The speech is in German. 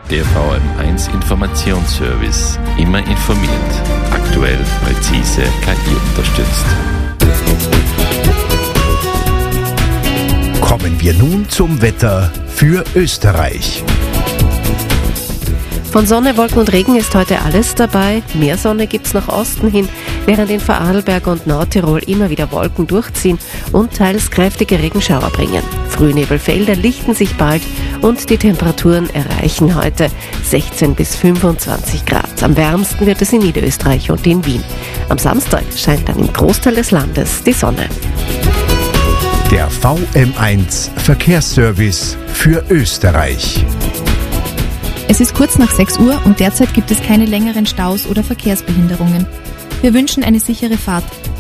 Der VM1 Informationsservice. Immer informiert. Aktuell, präzise, KI unterstützt. Kommen wir nun zum Wetter für Österreich. Von Sonne, Wolken und Regen ist heute alles dabei. Mehr Sonne gibt's nach Osten hin, während in Vorarlberg und Nordtirol immer wieder Wolken durchziehen und teils kräftige Regenschauer bringen. Frühnebelfelder lichten sich bald und die Temperaturen erreichen heute 16 bis 25 Grad. Am wärmsten wird es in Niederösterreich und in Wien. Am Samstag scheint dann im Großteil des Landes die Sonne. Der VM1 Verkehrsservice für Österreich. Es ist kurz nach 6 Uhr und derzeit gibt es keine längeren Staus oder Verkehrsbehinderungen. Wir wünschen eine sichere Fahrt.